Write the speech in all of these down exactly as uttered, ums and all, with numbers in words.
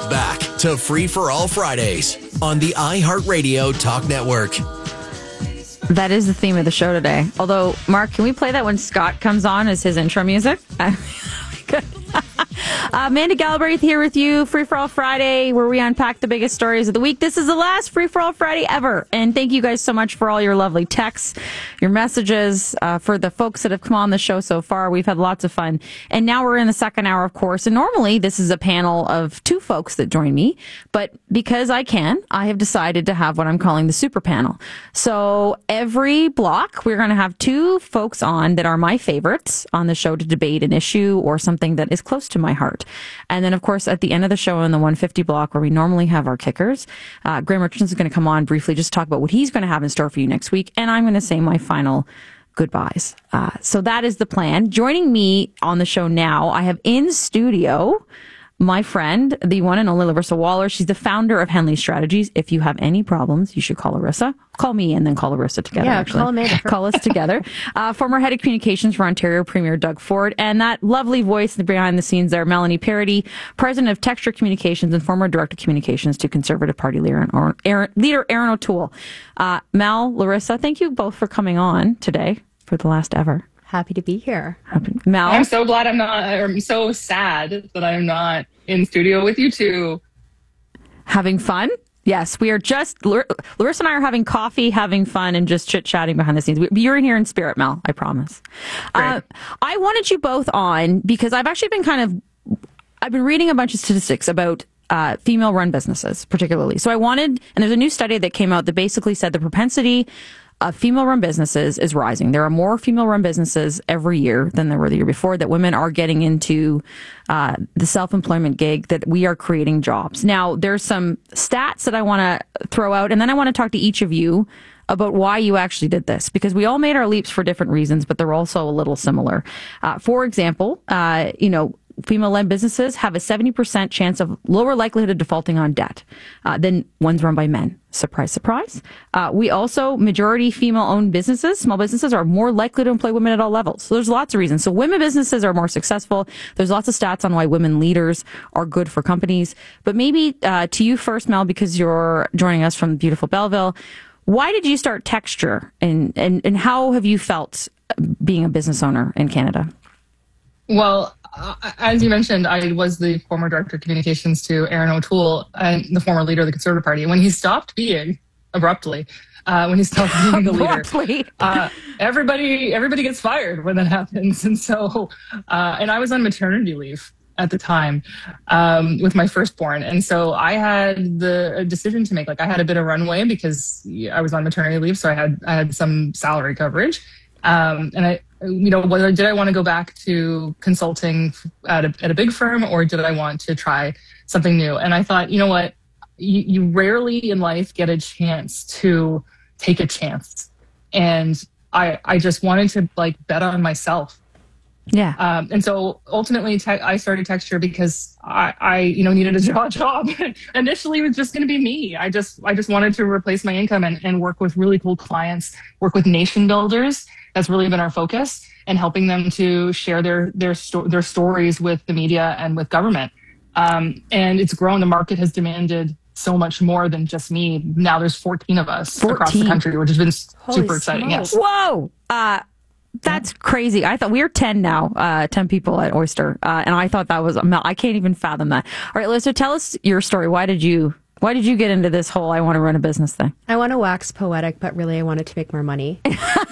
back to Free for All Fridays on the iHeartRadio Talk Network. That is the theme of the show today. Although, Mark, can we play that when Scott comes on as his intro music? Good. uh, Amanda Galbraith here with you, Free for All Friday, where we unpack the biggest stories of the week. This is the last Free for All Friday ever. And thank you guys so much for all your lovely texts, your messages, uh, for the folks that have come on the show so far. We've had lots of fun. And now we're in the second hour, of course. And normally this is a panel of two folks that join me. But because I can, I have decided to have what I'm calling the super panel. So every block, we're going to have two folks on that are my favorites on the show to debate an issue or something that is close to my heart. And then, of course, at the end of the show in the one fifty block where we normally have our kickers, uh, Graham Richardson is going to come on briefly just to talk about what he's going to have in store for you next week. And I'm going to say my final goodbyes. Uh, so that is the plan. Joining me on the show now, I have in studio my friend, the one and only Larissa Waller. She's the founder of Henley Strategies. If you have any problems, you should call Larissa. Call me and then call Larissa together. Yeah, actually. call Amanda. Call us together. Uh, former head of communications for Ontario Premier Doug Ford, and that lovely voice behind the scenes there, Melanie Parody, president of Texture Communications and former director of communications to Conservative Party leader Aaron, leader Aaron O'Toole. Uh, Mel, Larissa, thank you both for coming on today for the last ever. Happy to be here. Happy. Mel? I'm so glad I'm not, I'm so sad that I'm not in studio with you two. Having fun? Yes, we are just, Larissa and I are having coffee, having fun, and just chit-chatting behind the scenes. You're in here in spirit, Mel, I promise. Uh, I wanted you both on because I've actually been kind of, I've been reading a bunch of statistics about uh, female-run businesses, particularly. So I wanted, and there's a new study that came out that basically said the propensity of female-run businesses is rising. There are more female-run businesses every year than there were the year before, that women are getting into uh, the self-employment gig, that we are creating jobs. Now, there's some stats that I want to throw out, and then I want to talk to each of you about why you actually did this, because we all made our leaps for different reasons, but they're also a little similar. Uh, for example, uh, you know, female-led businesses have a seventy percent chance of lower likelihood of defaulting on debt uh, than ones run by men. Surprise, surprise. Uh, we also, majority female-owned businesses, small businesses, are more likely to employ women at all levels. So there's lots of reasons. So women businesses are more successful. There's lots of stats on why women leaders are good for companies. But maybe uh, to you first, Mel, because you're joining us from beautiful Belleville, why did you start Texture, and, and, and how have you felt being a business owner in Canada? Well, uh, as you mentioned, I was the former director of communications to Aaron O'Toole and the former leader of the Conservative Party. When he stopped being, abruptly, uh, when he stopped being the leader, uh, everybody everybody gets fired when that happens. And so, uh, and I was on maternity leave at the time um, with my firstborn. And so I had the decision to make. Like, I had a bit of runway because I was on maternity leave, so I had I had some salary coverage. Um, and I, you know, whether did I want to go back to consulting at a, at a big firm, or did I want to try something new? And I thought, you know what, you, you rarely in life get a chance to take a chance. And I, I just wanted to like bet on myself. Yeah. Um, and so ultimately te- I started Texture because I, I, you know, needed a job. job. Initially, it was just going to be me. I just, I just wanted to replace my income and, and work with really cool clients, work with nation builders. That's really been our focus, and helping them to share their, their, sto- their stories with the media and with government. Um, and it's grown. The market has demanded so much more than just me. Now there's fourteen of us fourteen across the country, which has been Holy super exciting. smokes. Yes. Whoa. Uh, That's crazy. I thought we were ten now, uh, ten people at Oyster. Uh, and I thought that was, I can't even fathom that. All right, Lisa, tell us your story. Why did you, why did you get into this whole, I want to run a business thing? I want to wax poetic, but really I wanted to make more money.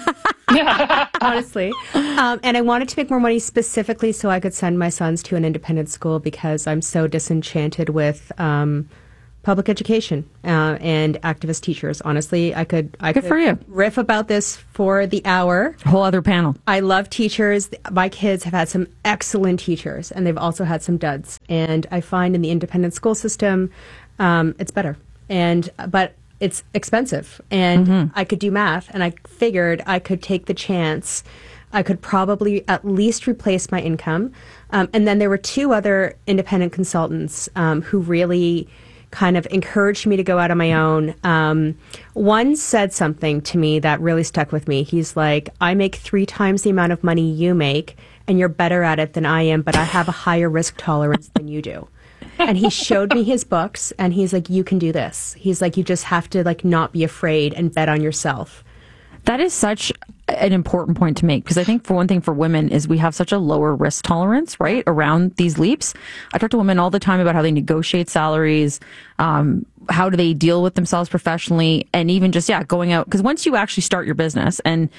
Honestly. Um, and I wanted to make more money specifically so I could send my sons to an independent school, because I'm so disenchanted with, um, public education uh, and activist teachers. Honestly, I could I Good could for you. riff about this for the hour. Whole other panel. I love teachers. My kids have had some excellent teachers, and they've also had some duds. And I find in the independent school system, um, it's better. And but it's expensive. And mm-hmm. I could do math, and I figured I could take the chance. I could probably at least replace my income. Um, and then there were two other independent consultants um, who really kind of encouraged me to go out on my own. Um, one said something to me that really stuck with me. He's like, I make three times the amount of money you make, and you're better at it than I am, but I have a higher risk tolerance than you do. and he showed me his books, and he's like, you can do this. He's like, you just have to like not be afraid and bet on yourself. That is such an important point to make, because I think for one thing for women is we have such a lower risk tolerance, right, around these leaps. I talk to women all the time about how they negotiate salaries, um, how do they deal with themselves professionally, and even just, yeah, going out. Because once you actually start your business, and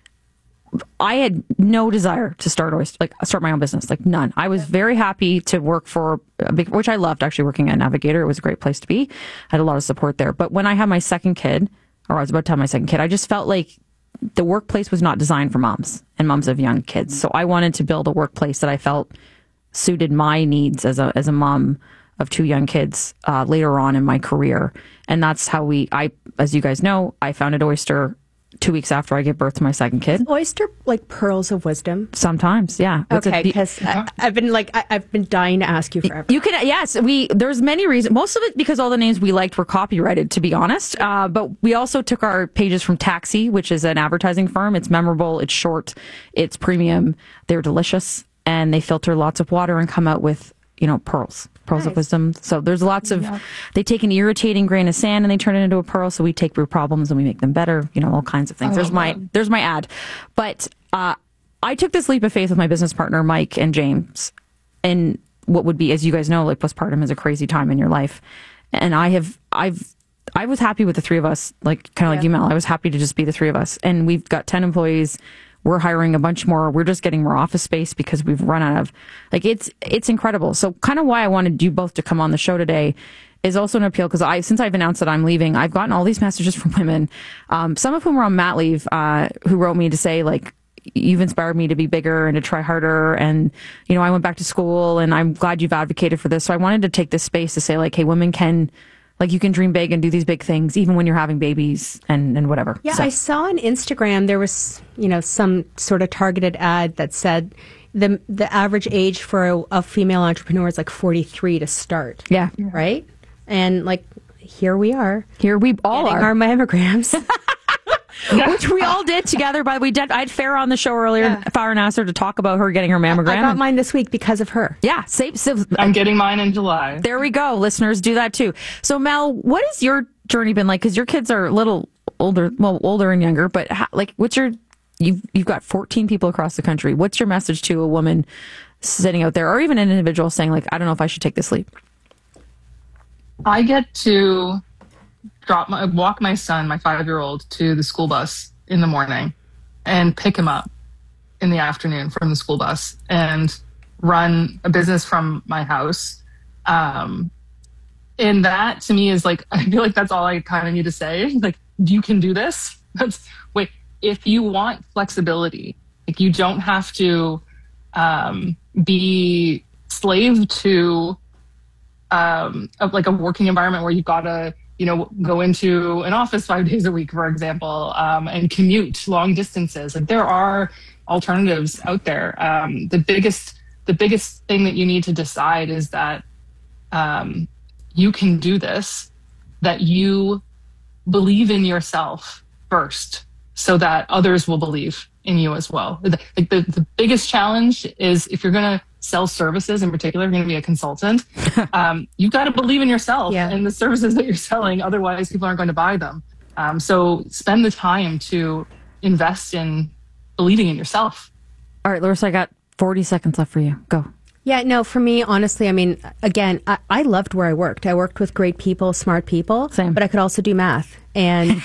I had no desire to start Oyster, like start my own business, like none. I was very happy to work for a big, which I loved actually working at Navigator. It was a great place to be. I had a lot of support there. But when I had my second kid, or I was about to have my second kid, I just felt like the workplace was not designed for moms and moms of young kids. So I wanted to build a workplace that I felt suited my needs as a as a mom of two young kids uh, later on in my career. And that's how we, I, as you guys know, I founded Oyster two weeks after I gave birth to my second kid. Is Oyster like pearls of wisdom? Sometimes, yeah. It's Okay, a- because I've been like, I, I've been dying to ask you forever. You can, yes, we, there's many reasons. Most of it because all the names we liked were copyrighted, to be honest. Uh, but we also took our pages from Taxi, which is an advertising firm. It's memorable, it's short, it's premium, they're delicious, and they filter lots of water and come out with, you know, pearls. Pearls Nice. of wisdom. So there's lots of, they take an irritating grain of sand and they turn it into a pearl. So we take real problems and we make them better, you know, all kinds of things. I There's love my, that. there's my ad. But, uh, I took this leap of faith with my business partner, Mike and James, and what would be, as you guys know, like postpartum is a crazy time in your life. And I have, I've, I was happy with the three of us, like kind of like Yeah. you, Mel. I was happy to just be the three of us. And we've got ten employees. We're hiring a bunch more. We're just getting more office space because we've run out of, like, it's, it's incredible. So kind of why I wanted you both to come on the show today is also an appeal, because I, since I've announced that I'm leaving, I've gotten all these messages from women, um, some of whom are on mat leave, uh, who wrote me to say, like, you've inspired me to be bigger and to try harder. And, you know, I went back to school and I'm glad you've advocated for this. So I wanted to take this space to say, like, hey, women can, like, you can dream big and do these big things, even when you're having babies and, and whatever. Yeah, So- I saw on Instagram there was, you know, some sort of targeted ad that said the the average age for a, a female entrepreneur is like forty-three to start. Yeah. Right? And like here we are. Here we all Getting are. our mammograms. Which we all did together. By the way, did, I had Farah on the show earlier, Yeah. Farah Nasser, to talk about her getting her mammogram. I got And- mine this week because of her. Yeah, same, same, I'm getting mine in July. there we go. Listeners, do that too. So, Mel, what has your journey been like? Because your kids are a little older, well, older and younger. But how, like, what's your? You've you've got fourteen people across the country. What's your message to a woman sitting out there, or even an individual saying, like, I don't know if I should take this leap? I get to drop my walk my son, my five-year-old, to the school bus in the morning and pick him up in the afternoon from the school bus and run a business from my house. Um, and that to me is like, I feel like that's all I kind of need to say. Like, you can do this. That's wait, if you want flexibility, like you don't have to um, be slave to um, of like a working environment where you've got to, you know, go into an office five days a week, for example, um, and commute long distances. Like there are alternatives out there. Um, the biggest, the biggest thing that you need to decide is that um, you can do this, that you believe in yourself first, so that others will believe in you as well. Like the, the biggest challenge is if you're going to sell services, in particular, if you're going to be a consultant, um, you've got to believe in yourself Yeah. and the services that you're selling. Otherwise, people aren't going to buy them. Um, so spend the time to invest in believing in yourself. All right, Larissa, I got forty seconds left for you. Go. Yeah, no, for me, honestly, I mean, again, I, I loved where I worked. I worked with great people, smart people, Same. but I could also do math. And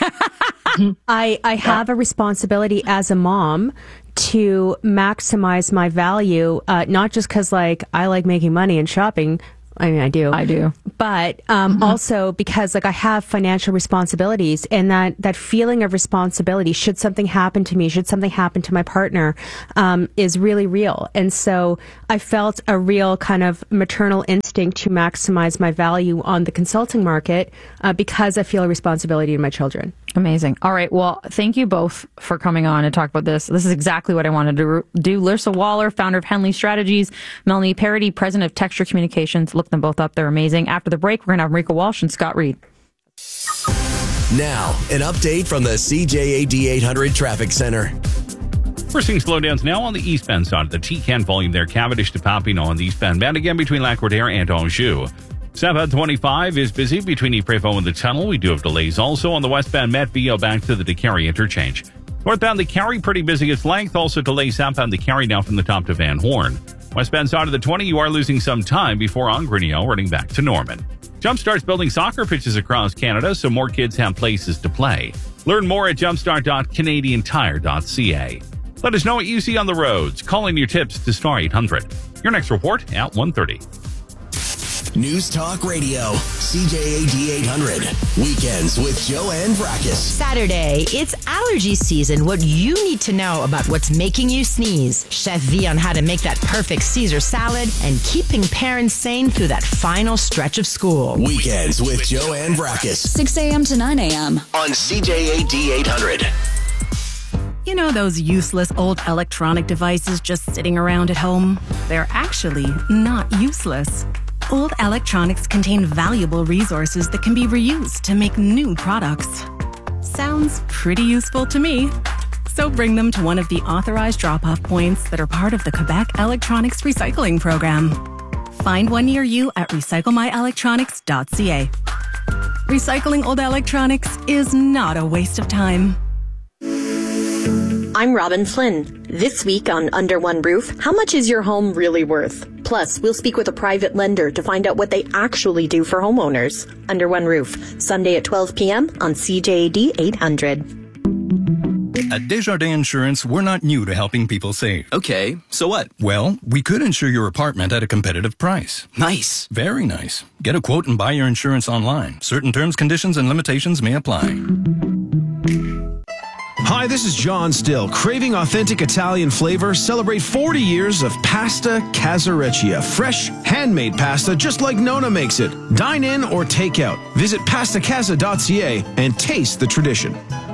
I, I have a responsibility as a mom to maximize my value, uh, not just because, like, I like making money and shopping. I mean, I do. I do. But um, also because, like, I have financial responsibilities, and that, that feeling of responsibility, should something happen to me, should something happen to my partner, um, is really real. And so I felt a real kind of maternal instinct to maximize my value on the consulting market uh, because I feel a responsibility to my children. Amazing. All right. Well, thank you both for coming on and talk about this. This is exactly what I wanted to do. Larissa Waller, founder of Henley Strategies, Melanie Parody, president of Texture Communications. Look them both up. They're amazing. After the break, we're going to have Marika Walsh and Scott Reed. Now, an update from the C J A D eight hundred Traffic Center. We're seeing slowdowns now on the eastbound side of the T C A N volume there. Cavendish to Papineau on the eastbound band, again between Lac-Roder and Anjou. Southbound twenty-five is busy between Ypres and the tunnel. We do have delays also on the westbound Met Vio back to the DeCarry interchange. Northbound the Carry pretty busy its length. Also delays southbound the Carry now from the top to Van Horn. Westbound side of the twenty, you are losing some time before on Grinnell, running back to Norman. Jumpstart's building soccer pitches across Canada so more kids have places to play. Learn more at jumpstart dot canadian tire dot c a. Let us know what you see on the roads. Call in your tips to star eight hundred. Your next report at one thirty. News Talk Radio, C J A D eight hundred. Weekends with Joanne Vrackus. Saturday, it's allergy season. What you need to know about what's making you sneeze. Chef V on how to make that perfect Caesar salad and keeping parents sane through that final stretch of school. Weekends with Joanne Vrackus. six a.m. to nine a.m. on C J A D eight hundred. You know those useless old electronic devices just sitting around at home? They're actually not useless. Old electronics contain valuable resources that can be reused to make new products. Sounds pretty useful to me. So bring them to one of the authorized drop-off points that are part of the Quebec Electronics Recycling Program. Find one near you at recycle my electronics dot c a. Recycling old electronics is not a waste of time. I'm Robin Flynn. This week on Under One Roof, how much is your home really worth? Plus, we'll speak with a private lender to find out what they actually do for homeowners. Under One Roof, Sunday at twelve p.m. on C J A D eight hundred. At Desjardins Insurance, we're not new to helping people save. Okay, so what? Well, we could insure your apartment at a competitive price. Nice. Very nice. Get a quote and buy your insurance online. Certain terms, conditions, and limitations may apply. Hi, this is John Still. Craving authentic Italian flavor? Celebrate forty years of Pasta Casareccia. Fresh, handmade pasta just like Nona makes it. Dine in or take out. Visit pasta casa dot c a and taste the tradition.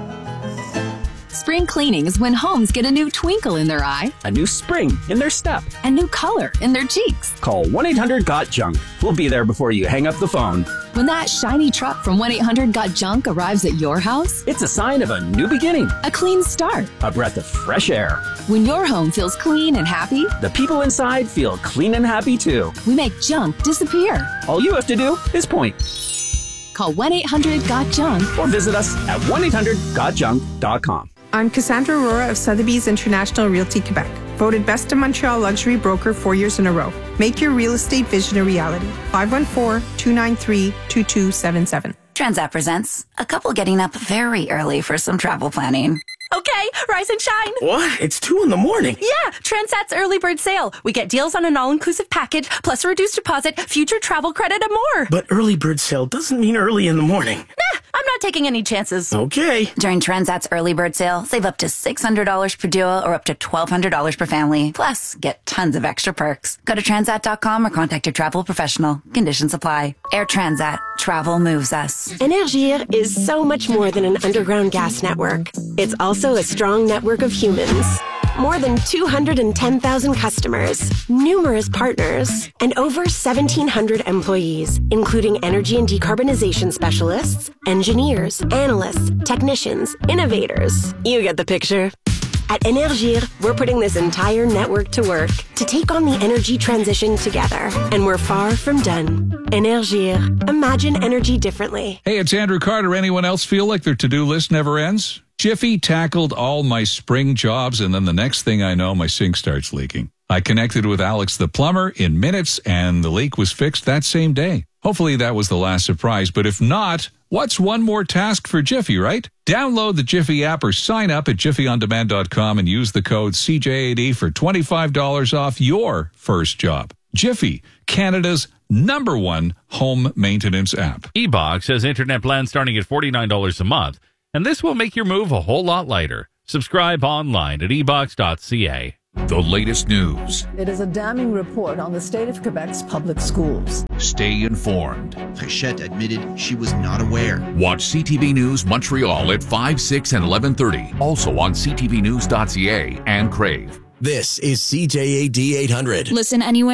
Spring cleaning is when homes get a new twinkle in their eye, a new spring in their step, a new color in their cheeks. Call one eight hundred got junk. We'll be there before you hang up the phone. When that shiny truck from one eight hundred got junk arrives at your house, it's a sign of a new beginning, a clean start, a breath of fresh air. When your home feels clean and happy, the people inside feel clean and happy too. We make junk disappear. All you have to do is point. Call one eight hundred got junk or visit us at one eight hundred got junk dot com. I'm Cassandra Aurora of Sotheby's International Realty Quebec, voted Best of Montreal Luxury Broker four years in a row. Make your real estate vision a reality. five one four, two nine three, two two seven seven. Transat presents a couple getting up very early for some travel planning. Okay, rise and shine. What? It's two in the morning. Yeah, Transat's early bird sale. We get deals on an all-inclusive package, plus a reduced deposit, future travel credit, and more. But early bird sale doesn't mean early in the morning. Nah, I'm not taking any chances. Okay. During Transat's early bird sale, save up to six hundred dollars per duo or up to twelve hundred dollars per family. Plus, get tons of extra perks. Go to transat dot com or contact your travel professional. Conditions apply. Air Transat. Travel moves us. Énergir is so much more than an underground gas network. It's also a strong network of humans. More than two hundred ten thousand customers, numerous partners, and over seventeen hundred employees, including energy and decarbonization specialists, engineers, analysts, technicians, innovators. You get the picture. At Énergir, we're putting this entire network to work to take on the energy transition together. And we're far from done. Énergir. Imagine energy differently. Hey, it's Andrew Carter. Anyone else feel like their to-do list never ends? Jiffy tackled all my spring jobs, and then the next thing I know, my sink starts leaking. I connected with Alex the plumber in minutes, and the leak was fixed that same day. Hopefully that was the last surprise, but if not, what's one more task for Jiffy, right? Download the Jiffy app or sign up at jiffy on demand dot com and use the code C J A D for twenty-five dollars off your first job. Jiffy, Canada's number one home maintenance app. E-Box has internet plans starting at forty-nine dollars a month, and this will make your move a whole lot lighter. Subscribe online at e box dot c a. The latest news. It is a damning report on the state of Quebec's public schools. Stay informed. Fréchette admitted she was not aware. Watch C T V News Montreal at five, six, and eleven thirty. Also on c t v news dot c a and Crave. This is C J A D eight hundred. Listen anywhere,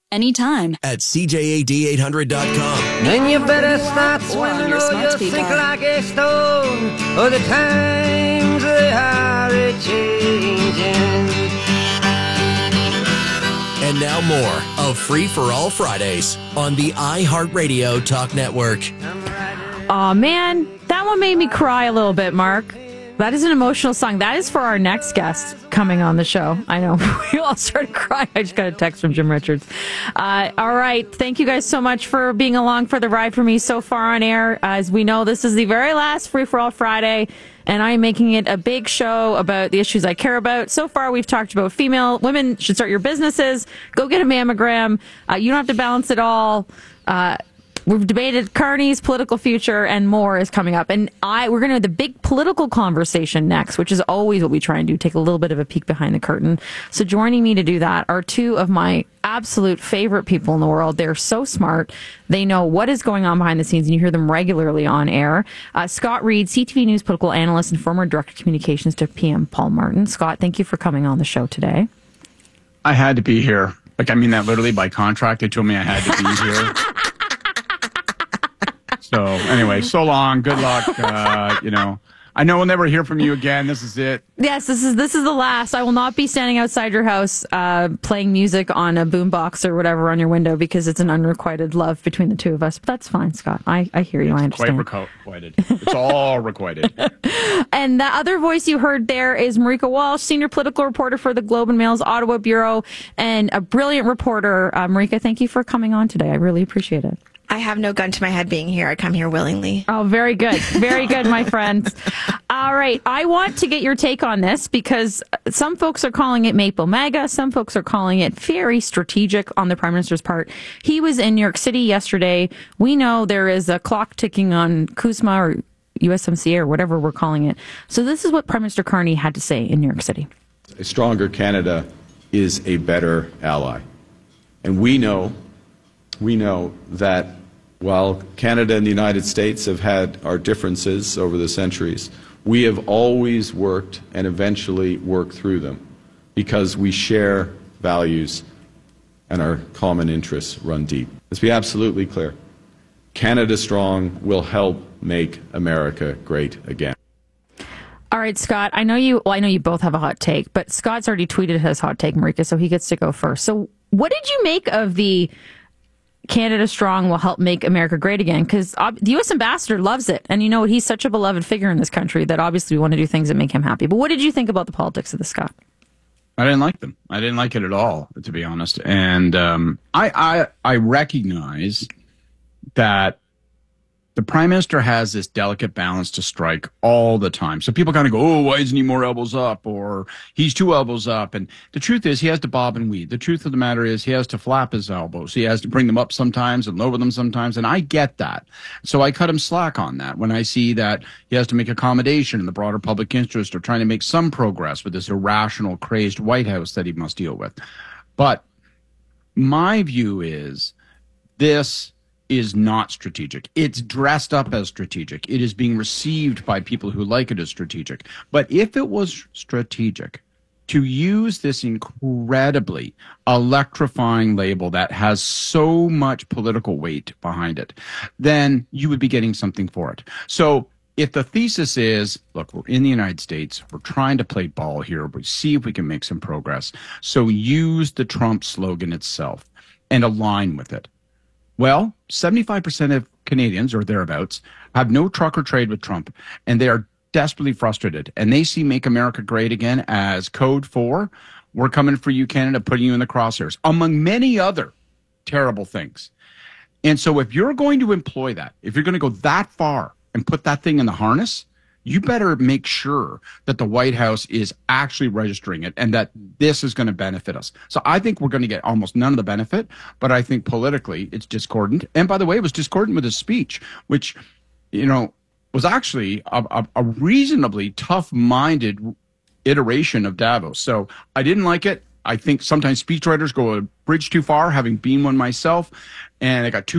anytime. At C J A D eight hundred dot com. Then you better start swimming your or smart you'll speaker. sink like a stone. Oh, the times they are a-changing. And now more of Free for All Fridays on the iHeartRadio Talk Network. Aw, man, that one made me cry a little bit, Mark. That is an emotional song. That is for our next guest coming on the show. I know. We all started crying. I just got a text from Jim Richards. Uh, all right. Thank you guys so much for being along for the ride for me so far on air. As we know, this is the very last Free for All Friday, and I'm making it a big show about the issues I care about. So far, we've talked about female women should start your businesses. Go get a mammogram. Uh, you don't have to balance it all. Uh, We've debated Carney's political future, and more is coming up. And I we're going to have the big political conversation next, which is always what we try and do, take a little bit of a peek behind the curtain. So joining me to do that are two of my absolute favorite people in the world. They're so smart. They know what is going on behind the scenes, and you hear them regularly on air. Uh, Scott Reed, C T V News political analyst and former director of communications to P M Paul Martin. Scott, thank you for coming on the show today. I had to be here. Like, I mean that literally by contract. They told me I had to be here. So anyway, so long. Good luck. Uh, you know, I know we'll never hear from you again. This is it. Yes, this is this is the last. I will not be standing outside your house uh, playing music on a boombox or whatever on your window because it's an unrequited love between the two of us. But that's fine, Scott. I, I hear you. It's I understand. Quite requited. It's all requited. And the other voice you heard there is Marika Walsh, senior political reporter for the Globe and Mail's Ottawa Bureau, and a brilliant reporter. Uh, Marika, thank you for coming on today. I really appreciate it. I have no gun to my head being here. I come here willingly. Oh, very good. Very good, my friends. All right. I want to get your take on this because some folks are calling it Maple MAGA. Some folks are calling it very strategic on the Prime Minister's part. He was in New York City yesterday. We know there is a clock ticking on CUSMA or U S M C A or whatever we're calling it. So this is what Prime Minister Carney had to say in New York City. A stronger Canada is a better ally. And we know, we know that while Canada and the United States have had our differences over the centuries, we have always worked and eventually worked through them because we share values and our common interests run deep. Let's be absolutely clear. Canada Strong will help make America great again. All right, Scott, I know you, well, I know you both have a hot take, but Scott's already tweeted his hot take, Marika, so he gets to go first. So what did you make of the Canada Strong will help make America great again? Because the U S ambassador loves it. And you know, he's such a beloved figure in this country that obviously we want to do things that make him happy. But what did you think about the politics of this, Scott? I didn't like them. I didn't like it at all, to be honest. And um, I, I, I recognize that the Prime Minister has this delicate balance to strike all the time. So people kind of go, oh, why isn't he more elbows up? Or he's two elbows up. And the truth is he has to bob and weave. The truth of the matter is he has to flap his elbows. He has to bring them up sometimes and lower them sometimes. And I get that. So I cut him slack on that when I see that he has to make accommodation in the broader public interest or trying to make some progress with this irrational, crazed White House that he must deal with. But my view is this is not strategic. It's dressed up as strategic. It is being received by people who like it as strategic. But if it was strategic to use this incredibly electrifying label that has so much political weight behind it, then you would be getting something for it. So if the thesis is, look, we're in the United States, we're trying to play ball here, we see if we can make some progress. So use the Trump slogan itself and align with it. Well, seventy-five percent of Canadians, or thereabouts, have no truck or trade with Trump, and they are desperately frustrated. And they see Make America Great Again as code for, we're coming for you, Canada, putting you in the crosshairs, among many other terrible things. And so if you're going to employ that, if you're going to go that far and put that thing in the harness, you better make sure that the White House is actually registering it and that this is going to benefit us. So I think we're going to get almost none of the benefit, but I think politically it's discordant. And by the way, it was discordant with his speech, which, you know, was actually a, a, a reasonably tough-minded iteration of Davos. So I didn't like it. I think sometimes speechwriters go a bridge too far, having been one myself, and I got too